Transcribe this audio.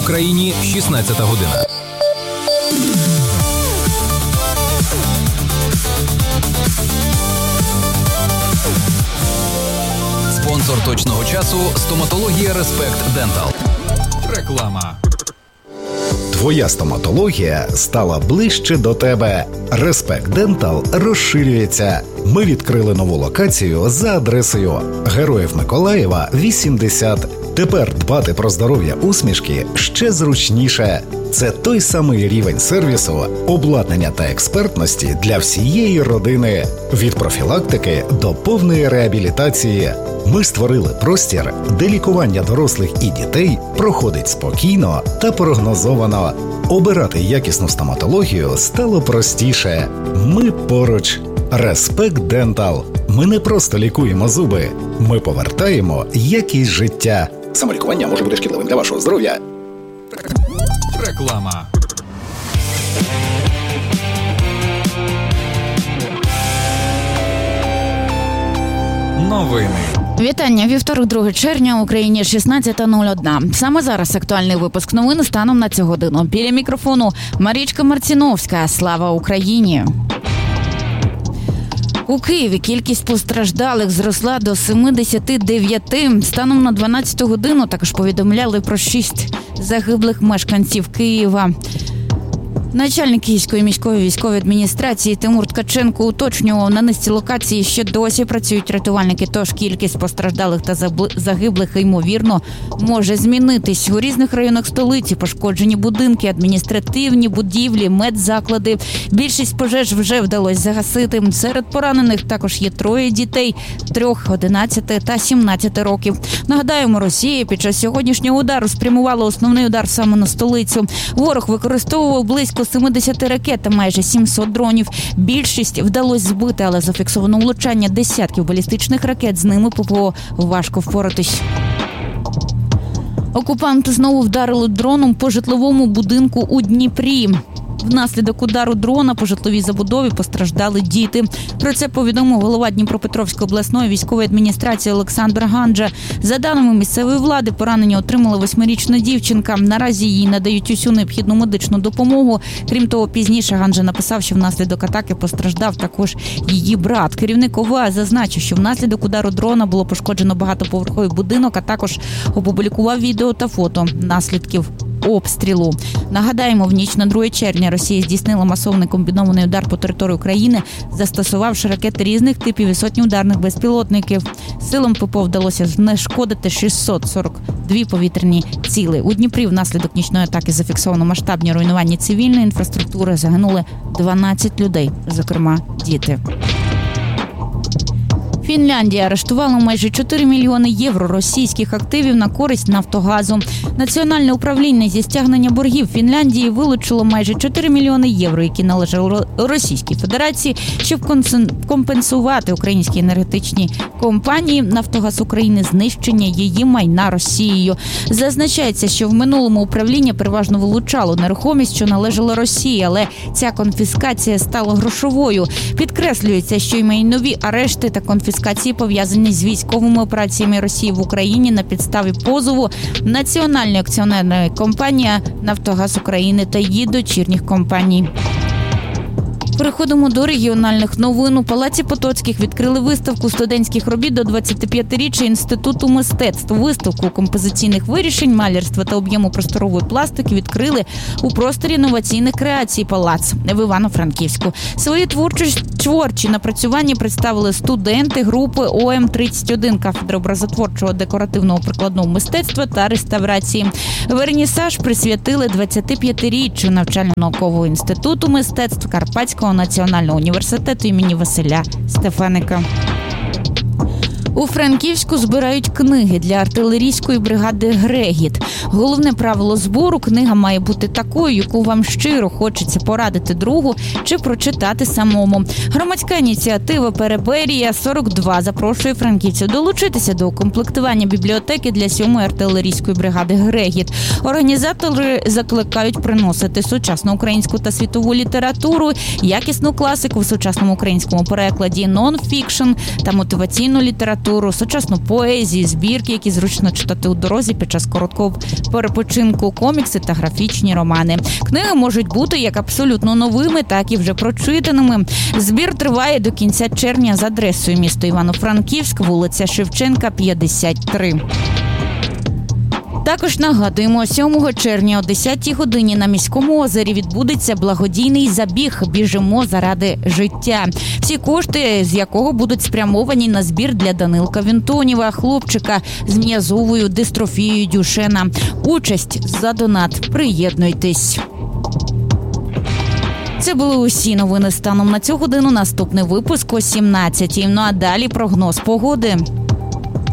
Україні 16 година. Спонсор точного часу – стоматологія Респект Дентал. Реклама. Твоя стоматологія стала ближче до тебе. Респект Дентал розширюється. Ми відкрили нову локацію за адресою Героїв Миколаєва, 80. Тепер дбати про здоров'я усмішки ще зручніше. Це той самий рівень сервісу, обладнання та експертності для всієї родини. Від профілактики до повної реабілітації. Ми створили простір, де лікування дорослих і дітей проходить спокійно та прогнозовано. Обирати якісну стоматологію стало простіше. Ми поруч. Респект Дентал. Ми не просто лікуємо зуби. Ми повертаємо якість життя. Самолікування може бути шкідливим для вашого здоров'я. Реклама. Новини. Вітання. Вівторок, 2 червня, Україні 16:01. Саме зараз актуальний випуск новин станом на цю годину. Біля мікрофону Марічка Марціновська. Слава Україні! У Києві кількість постраждалих зросла до 79. Станом на 12 годину також повідомляли про 6 загиблих мешканців Києва. Начальник Київської міської військової адміністрації Тимур Ткаченко уточнював, на низці локації ще досі працюють рятувальники, тож кількість постраждалих та загиблих, ймовірно, може змінитись. У різних районах столиці пошкоджені будинки, адміністративні будівлі, медзаклади. Більшість пожеж вже вдалося загасити. Серед поранених також є 3 дітей – 3, 11 та 17 років. Нагадаємо, Росія під час сьогоднішнього удару спрямувала основний удар саме на столицю. Ворог використовував близько 70 ракет та майже 700 дронів. Більшість вдалося збити, але зафіксовано влучання десятків балістичних ракет. З ними ППО важко впоратись. Окупанти знову вдарили дроном по житловому будинку у Дніпрі. Внаслідок удару дрона по житловій забудові постраждали діти. Про це повідомив голова Дніпропетровської обласної військової адміністрації Олександр Ганджа. За даними місцевої влади, поранення отримала 8-річна дівчинка. Наразі їй надають усю необхідну медичну допомогу. Крім того, пізніше Ганджа написав, що внаслідок атаки постраждав також її брат. Керівник ОВА зазначив, що внаслідок удару дрона було пошкоджено багатоповерховий будинок, а також опублікував відео та фото наслідків обстрілу. Нагадаємо, в ніч на 2 червня Росія здійснила масований комбінований удар по території України, застосувавши ракети різних типів і сотні ударних безпілотників. Силам ППО вдалося знешкодити 642 повітряні цілі. У Дніпрі внаслідок нічної атаки зафіксовано масштабні руйнування цивільної інфраструктури. Загинули 12 людей, зокрема діти. Фінляндія арештувала майже 4 мільйони євро російських активів на користь Нафтогазу. Національне управління зі стягнення боргів Фінляндії вилучило майже 4 мільйони євро, які належали Російській Федерації, щоб компенсувати українські енергетичні компанії «Нафтогаз України» знищення її майна Росією. Зазначається, що в минулому управління переважно вилучало нерухомість, що належала Росії, але ця конфіскація стала грошовою. Підкреслюється, що й майнові арешти та конфіскації пов'язані з військовими операціями Росії в Україні на підставі позову Національної акціонерної компанії «Нафтогаз України» та її дочірніх компаній. Переходимо до регіональних новин. У Палаці Потоцьких відкрили виставку студентських робіт до 25-річчя Інституту мистецтв. Виставку композиційних вирішень, малярства та об'єму просторової пластики відкрили у просторі інноваційних креацій «Палац» в Івано-Франківську. Свої творчі напрацювання представили студенти групи ОМ-31 кафедри образотворчого декоративного прикладного мистецтва та реставрації. Вернісаж присвятили 25-річчю навчально-наукового інституту мистецтв Карпатського національного університету імені Василя Стефаника. У Франківську збирають книги для артилерійської бригади «Грегіт». Головне правило збору – книга має бути такою, яку вам щиро хочеться порадити другу чи прочитати самому. Громадська ініціатива «Переберія 42» запрошує франківців долучитися до укомплектування бібліотеки для 7-ї артилерійської бригади «Грегіт». Організатори закликають приносити сучасну українську та світову літературу, якісну класику в сучасному українському перекладі, нон-фікшн та мотиваційну літературу літературу, сучасну поезію, збірки, які зручно читати у дорозі під час короткого перепочинку, комікси та графічні романи. Книги можуть бути як абсолютно новими, так і вже прочитаними. Збір триває до кінця червня за адресою місто Івано-Франківськ, вулиця Шевченка, 53. Також нагадуємо, 7 червня о 10-й годині на Міському озері відбудеться благодійний забіг «Біжимо заради життя», всі кошти з якого будуть спрямовані на збір для Данилка Вінтоніва, хлопчика з м'язовою дистрофією Дюшена. Участь за донат. Приєднуйтесь. Це були усі новини станом на цю годину. Наступний випуск о 17-й. Ну а далі прогноз погоди.